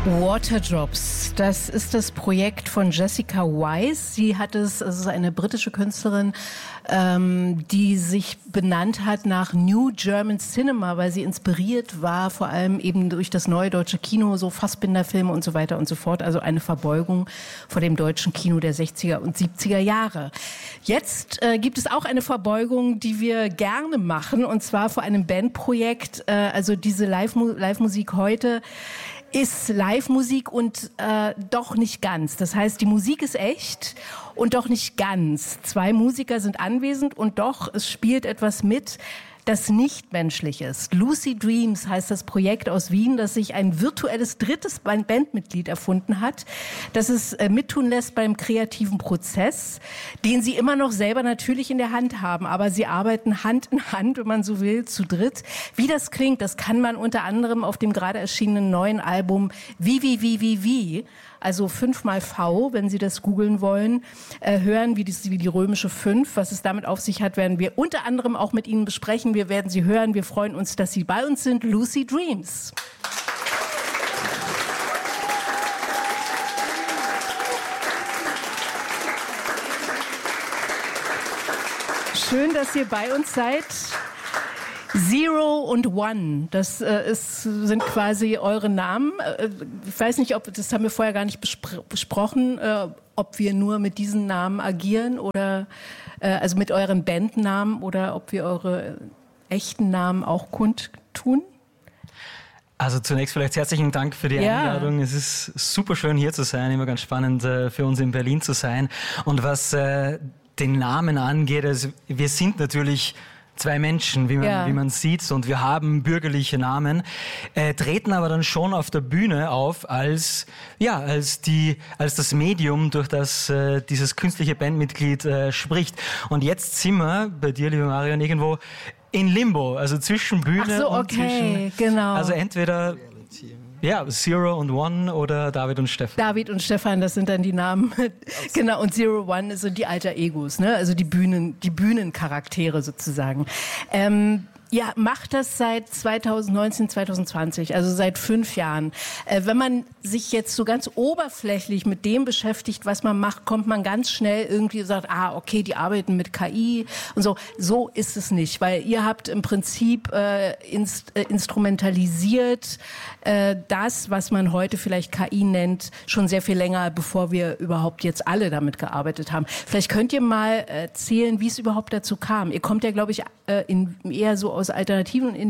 Waterdrops, das ist das Projekt von Jessica Wise. Sie hat es ist eine britische Künstlerin, die sich benannt hat nach New German Cinema, weil sie inspiriert war, vor allem eben durch das neue deutsche Kino, so Fassbinder-Filme und so weiter und so fort. Also eine Verbeugung vor dem deutschen Kino der 60er und 70er Jahre. Jetzt gibt es auch eine Verbeugung, die wir gerne machen, und zwar vor einem Bandprojekt. Also diese Live-Musik heute ist Live-Musik und doch nicht ganz. Das heißt, die Musik ist echt und doch nicht ganz. 2 Musiker sind anwesend und doch, es spielt etwas mit, das nicht menschlich ist. Lucid Dreams heißt das Projekt aus Wien, das sich ein virtuelles drittes Bandmitglied erfunden hat, das es mittun lässt beim kreativen Prozess, den sie immer noch selber natürlich in der Hand haben. Aber sie arbeiten Hand in Hand, wenn man so will, zu dritt. Wie das klingt, das kann man unter anderem auf dem gerade erschienenen neuen Album Wie, also 5 mal V, wenn Sie das googeln wollen, hören, wie die römische 5. Was es damit auf sich hat, werden wir unter anderem auch mit Ihnen besprechen. Wir werden Sie hören. Wir freuen uns, dass Sie bei uns sind. Lucid Dreams. Schön, dass ihr bei uns seid. Zero und One, das sind quasi eure Namen. Ich weiß nicht, das haben wir vorher gar nicht besprochen, ob wir nur mit diesen Namen agieren oder also mit euren Bandnamen oder ob wir eure echten Namen auch kundtun. Also zunächst vielleicht herzlichen Dank für die Einladung. Es ist super schön hier zu sein, immer ganz spannend für uns in Berlin zu sein. Und was den Namen angeht, also wir sind natürlich 2 Menschen, wie man sieht, und wir haben bürgerliche Namen, treten aber dann schon auf der Bühne auf als das Medium, durch das dieses künstliche Bandmitglied spricht. Und jetzt sind wir bei dir, liebe Marion, irgendwo in Limbo, also zwischen Bühne und zwischen, genau. Also entweder Zero und One oder David und Stefan. David und Stefan, das sind dann die Namen. Genau, und Zero One sind die Alter Egos, ne? Also die Bühnencharaktere sozusagen. Macht das seit 2019, 2020, also seit 5 Jahren. Wenn man sich jetzt so ganz oberflächlich mit dem beschäftigt, was man macht, kommt man ganz schnell irgendwie und sagt, okay, die arbeiten mit KI und so. So ist es nicht, weil ihr habt im Prinzip instrumentalisiert das, was man heute vielleicht KI nennt, schon sehr viel länger, bevor wir überhaupt jetzt alle damit gearbeitet haben. Vielleicht könnt ihr mal erzählen, wie es überhaupt dazu kam. Ihr kommt ja, glaube ich, eher so aus alternativen und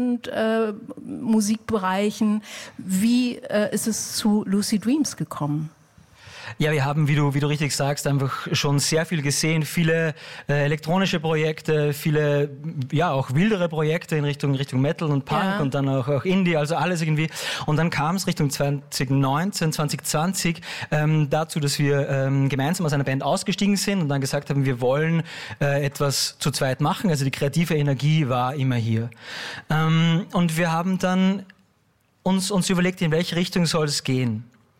Independent-Musikbereichen. Wie ist es zu Lucid Dreams gekommen? Ja, wir haben, wie du richtig sagst, einfach schon sehr viel gesehen. Viele elektronische Projekte, viele auch wildere Projekte in Richtung Metal und Punk und dann auch Indie, also alles irgendwie. Und dann kam es Richtung 2019, 2020 dazu, dass wir gemeinsam aus einer Band ausgestiegen sind und dann gesagt haben, wir wollen etwas zu zweit machen. Also die kreative Energie war immer hier. Und wir haben dann uns überlegt, in welche Richtung soll es gehen.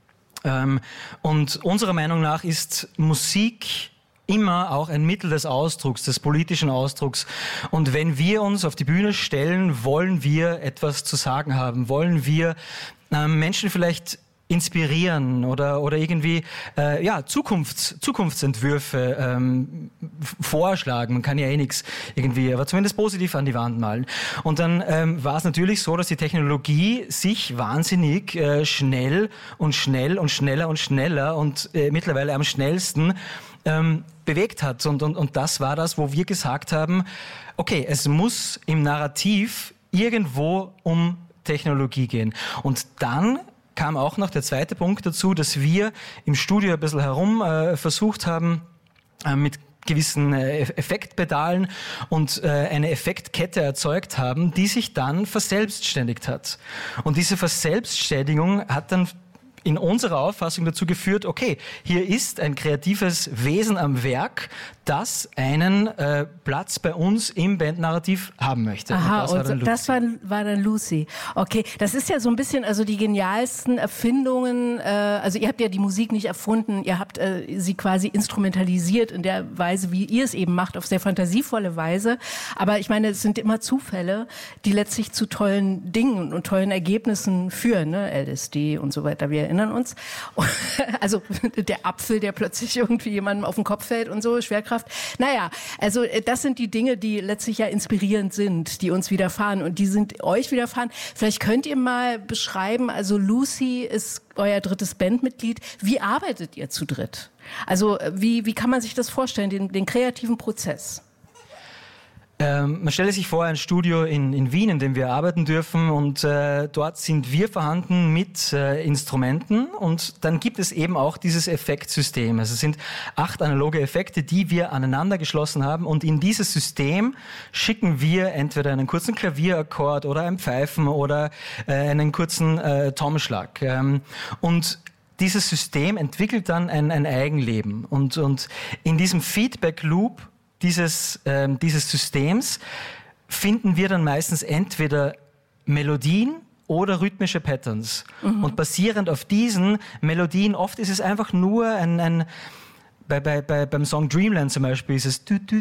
Und unserer Meinung nach ist Musik immer auch ein Mittel des Ausdrucks, des politischen Ausdrucks. Und wenn wir uns auf die Bühne stellen, wollen wir etwas zu sagen haben, wollen wir Menschen vielleicht inspirieren oder irgendwie Zukunftsentwürfe vorschlagen. Man kann ja nichts irgendwie, aber zumindest positiv an die Wand malen. Und dann war es natürlich so, dass die Technologie sich wahnsinnig schnell und schneller und mittlerweile am schnellsten bewegt hat. Und das war das, wo wir gesagt haben, okay, es muss im Narrativ irgendwo um Technologie gehen. Und dann kam auch noch der zweite Punkt dazu, dass wir im Studio ein bisschen versucht haben, mit gewissen Effektpedalen und eine Effektkette erzeugt haben, die sich dann verselbstständigt hat. Und diese Verselbstständigung hat dann in unserer Auffassung dazu geführt, okay, hier ist ein kreatives Wesen am Werk, das einen Platz bei uns im Bandnarrativ haben möchte. Aha, und das war dann Lucy. Okay, das ist ja so ein bisschen, also die genialsten Erfindungen, also ihr habt ja die Musik nicht erfunden, ihr habt sie quasi instrumentalisiert in der Weise, wie ihr es eben macht, auf sehr fantasievolle Weise. Aber ich meine, es sind immer Zufälle, die letztlich zu tollen Dingen und tollen Ergebnissen führen, ne? LSD und so weiter, wir erinnern uns. Also der Apfel, der plötzlich irgendwie jemandem auf den Kopf fällt und so, Schwerkraft. Naja, also das sind die Dinge, die letztlich ja inspirierend sind, die uns widerfahren und die sind euch widerfahren. Vielleicht könnt ihr mal beschreiben, also Lucy ist euer drittes Bandmitglied. Wie arbeitet ihr zu dritt? Also wie kann man sich das vorstellen, den kreativen Prozess? Man stelle sich vor, ein Studio in Wien, in dem wir arbeiten dürfen und dort sind wir vorhanden mit Instrumenten und dann gibt es eben auch dieses Effektsystem. Also es sind 8 analoge Effekte, die wir aneinander geschlossen haben und in dieses System schicken wir entweder einen kurzen Klavierakkord oder ein Pfeifen oder einen kurzen Trommelschlag. Und dieses System entwickelt dann ein Eigenleben und in diesem Feedback-Loop dieses Systems finden wir dann meistens entweder Melodien oder rhythmische Patterns. Und basierend auf diesen Melodien, oft ist es einfach nur beim Song Dreamland zum Beispiel ist es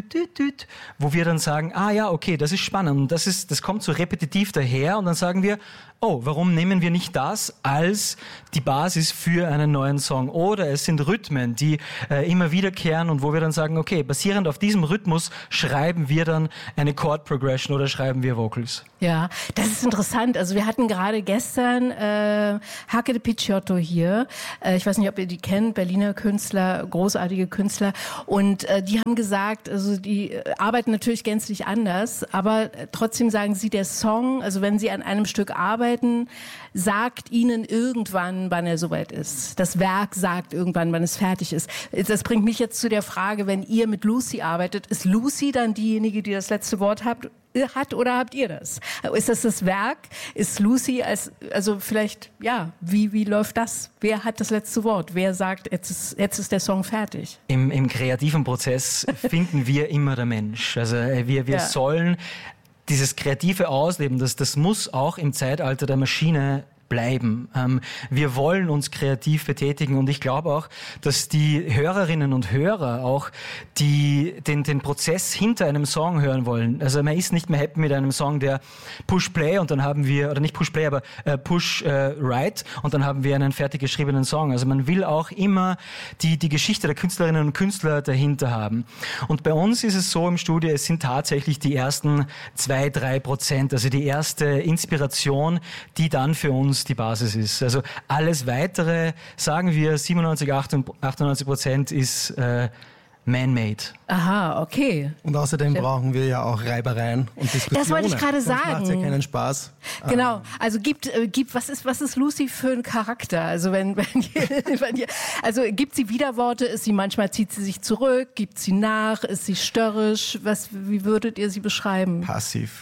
wo wir dann sagen, ja, okay, das ist spannend und das kommt so repetitiv daher und dann sagen wir, oh, warum nehmen wir nicht das als die Basis für einen neuen Song? Oder es sind Rhythmen, die immer wiederkehren und wo wir dann sagen, okay, basierend auf diesem Rhythmus schreiben wir dann eine Chord Progression oder schreiben wir Vocals. Ja, das ist interessant. Also wir hatten gerade gestern Hake de Picciotto hier. Ich weiß nicht, ob ihr die kennt, Berliner Künstler, großartige Künstler. Und die haben gesagt, also die arbeiten natürlich gänzlich anders, aber trotzdem sagen sie, der Song, also wenn sie an einem Stück arbeiten, sagt ihnen irgendwann, wann er soweit ist. Das Werk sagt irgendwann, wann es fertig ist. Das bringt mich jetzt zu der Frage, wenn ihr mit Lucy arbeitet, ist Lucy dann diejenige, die das letzte Wort hat oder habt ihr das? Ist das Werk? Ist Lucy also vielleicht, ja, wie läuft das? Wer hat das letzte Wort? Wer sagt, jetzt ist der Song fertig? Im kreativen Prozess finden wir immer der Mensch. Also wir sollen dieses kreative Ausleben, das muss auch im Zeitalter der Maschine bleiben. Wir wollen uns kreativ betätigen und ich glaube auch, dass die Hörerinnen und Hörer auch den Prozess hinter einem Song hören wollen. Also man ist nicht mehr happy mit einem Song, der Push Play und dann haben wir, oder nicht Push Play, aber Push Write und dann haben wir einen fertig geschriebenen Song. Also man will auch immer die Geschichte der Künstlerinnen und Künstler dahinter haben. Und bei uns ist es so im Studio, es sind tatsächlich die ersten 2-3%, also die erste Inspiration, die dann für uns die Basis ist. Also alles Weitere, sagen wir 97-98% ist man-made. Aha, okay. Und außerdem brauchen wir ja auch Reibereien und Diskussionen. Das wollte ich gerade sagen. Das macht ja keinen Spaß. Genau. Also was ist Lucy für ein Charakter? Also also gibt sie Widerworte? Manchmal zieht sie sich zurück? Gibt sie nach? Ist sie störrisch? Wie würdet ihr sie beschreiben? Passiv.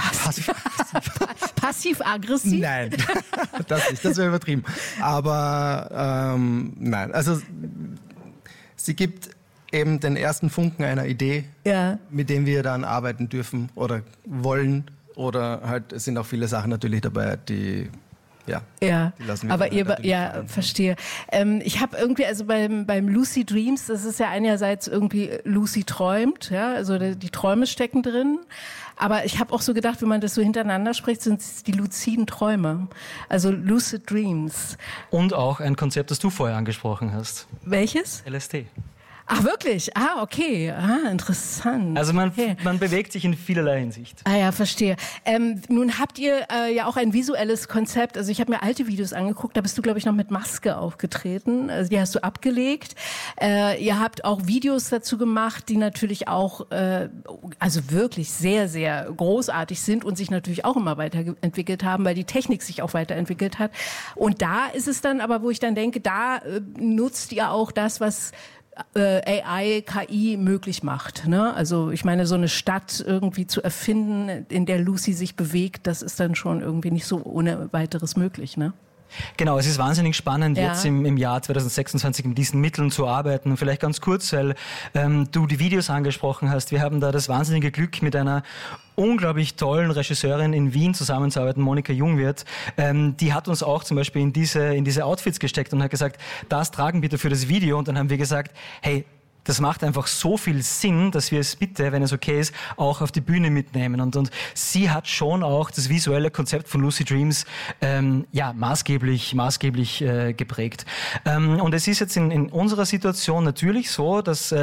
Passiv-aggressiv? Nein, das nicht, das wäre übertrieben. Aber nein, also sie gibt eben den ersten Funken einer Idee, mit dem wir dann arbeiten dürfen oder wollen. Oder halt, es sind auch viele Sachen natürlich dabei, die die lassen wir aber verstehe. Ich habe irgendwie, also beim Lucy Dreams, das ist ja einerseits irgendwie Lucy träumt, ja, also die Träume stecken drin. Aber ich habe auch so gedacht, wenn man das so hintereinander spricht, sind es die luziden Träume. Also Lucid Dreams. Und auch ein Konzept, das du vorher angesprochen hast. Welches? LSD. Ach, wirklich? Okay. Interessant. Also man bewegt sich in vielerlei Hinsicht. Ja, verstehe. Nun habt ihr ja auch ein visuelles Konzept. Also ich habe mir alte Videos angeguckt, da bist du, glaube ich, noch mit Maske aufgetreten. Also die hast du abgelegt. Ihr habt auch Videos dazu gemacht, die natürlich auch also wirklich sehr, sehr großartig sind und sich natürlich auch immer weiterentwickelt haben, weil die Technik sich auch weiterentwickelt hat. Und da ist es dann aber, wo ich dann denke, da nutzt ihr auch das, was AI, KI möglich macht. Ne? Also ich meine, so eine Stadt irgendwie zu erfinden, in der Lucy sich bewegt, das ist dann schon irgendwie nicht so ohne weiteres möglich, ne? Genau, es ist wahnsinnig spannend, jetzt im Jahr 2026 mit diesen Mitteln zu arbeiten. Und vielleicht ganz kurz, weil du die Videos angesprochen hast. Wir haben da das wahnsinnige Glück, mit einer unglaublich tollen Regisseurin in Wien zusammenzuarbeiten, Monika Jungwirth. Die hat uns auch zum Beispiel in diese Outfits gesteckt und hat gesagt, das tragen bitte für das Video. Und dann haben wir gesagt, hey, das macht einfach so viel Sinn, dass wir es bitte, wenn es okay ist, auch auf die Bühne mitnehmen. Und sie hat schon auch das visuelle Konzept von Lucid Dreams maßgeblich geprägt. Und es ist jetzt in unserer Situation natürlich so, dass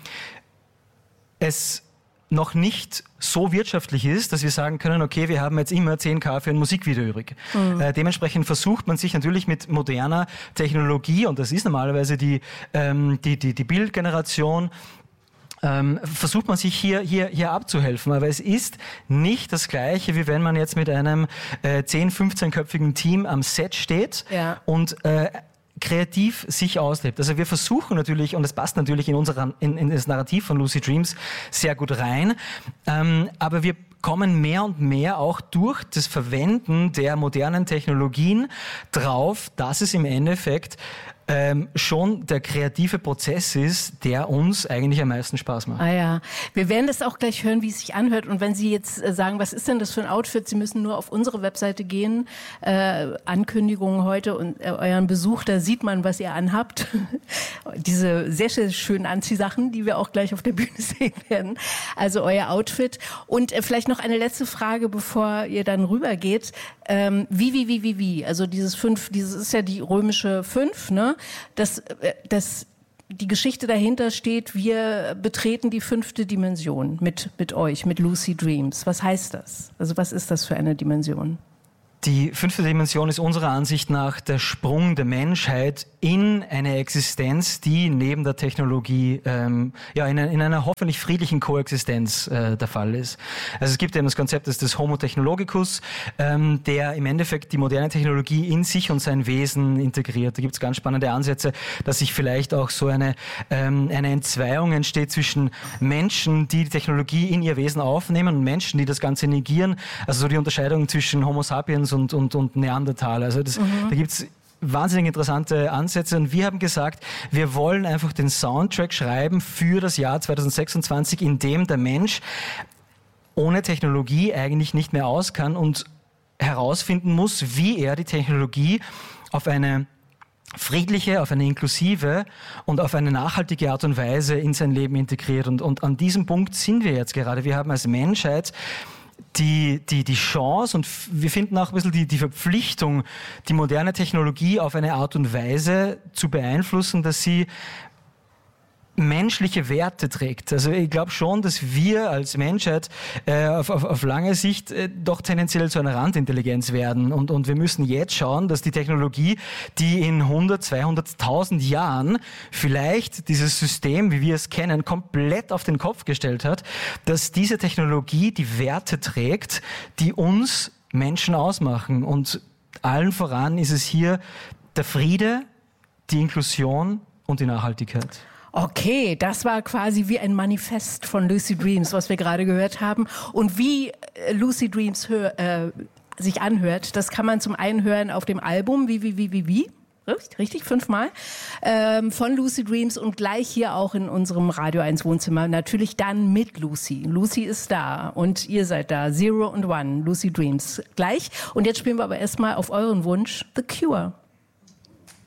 es noch nicht so wirtschaftlich ist, dass wir sagen können, okay, wir haben jetzt immer 10.000 für ein Musikvideo übrig. Dementsprechend versucht man sich natürlich mit moderner Technologie, und das ist normalerweise die Bildgeneration, versucht man sich hier abzuhelfen. Aber es ist nicht das Gleiche, wie wenn man jetzt mit einem 10-, 15-köpfigen Team am Set steht und kreativ sich auslebt. Also wir versuchen natürlich, und es passt natürlich in das Narrativ von Lucid Dreams sehr gut rein, aber wir kommen mehr und mehr auch durch das Verwenden der modernen Technologien drauf, dass es im Endeffekt schon der kreative Prozess ist, der uns eigentlich am meisten Spaß macht. Ah ja, wir werden das auch gleich hören, wie es sich anhört. Und wenn Sie jetzt sagen, was ist denn das für ein Outfit? Sie müssen nur auf unsere Webseite gehen, Ankündigungen heute und euren Besuch, da sieht man, was ihr anhabt. Diese sehr, sehr schönen Anziehsachen, die wir auch gleich auf der Bühne sehen werden. Also euer Outfit. Und vielleicht noch eine letzte Frage, bevor ihr dann rübergeht. Wie? Also dieses ist ja die römische 5, ne? Die Geschichte dahinter steht, wir betreten die 5. Dimension mit euch, mit Lucid Dreams. Was heißt das? Also was ist das für eine Dimension? Die 5. Dimension ist unserer Ansicht nach der Sprung der Menschheit in eine Existenz, die neben der Technologie in einer hoffentlich friedlichen Koexistenz der Fall ist. Also es gibt eben das Konzept des Homo Technologicus, der im Endeffekt die moderne Technologie in sich und sein Wesen integriert. Da gibt es ganz spannende Ansätze, dass sich vielleicht auch so eine Entzweiung entsteht zwischen Menschen, die Technologie in ihr Wesen aufnehmen, und Menschen, die das Ganze negieren. Also so die Unterscheidung zwischen Homo sapiens und Neandertaler. Also da gibt's wahnsinnig interessante Ansätze, und wir haben gesagt, wir wollen einfach den Soundtrack schreiben für das Jahr 2026, in dem der Mensch ohne Technologie eigentlich nicht mehr aus kann und herausfinden muss, wie er die Technologie auf eine friedliche, auf eine inklusive und auf eine nachhaltige Art und Weise in sein Leben integriert. Und an diesem Punkt sind wir jetzt gerade. Wir haben als Menschheit die Chance, und wir finden auch ein bisschen die Verpflichtung, die moderne Technologie auf eine Art und Weise zu beeinflussen, dass sie menschliche Werte trägt. Also ich glaube schon, dass wir als Menschheit auf lange Sicht doch tendenziell zu einer Randintelligenz werden. Und wir müssen jetzt schauen, dass die Technologie, die in 100, 200.000 Jahren vielleicht dieses System, wie wir es kennen, komplett auf den Kopf gestellt hat, dass diese Technologie die Werte trägt, die uns Menschen ausmachen. Und allen voran ist es hier der Friede, die Inklusion und die Nachhaltigkeit. Okay, das war quasi wie ein Manifest von Lucid Dreams, was wir gerade gehört haben. Und wie Lucid Dreams sich anhört, das kann man zum einen hören auf dem Album Wie? Richtig, 5-mal, von Lucid Dreams, und gleich hier auch in unserem Radio 1 Wohnzimmer. Natürlich dann mit Lucy. Lucy ist da und ihr seid da. 0 und 1, Lucid Dreams. Gleich. Und jetzt spielen wir aber erstmal auf euren Wunsch The Cure.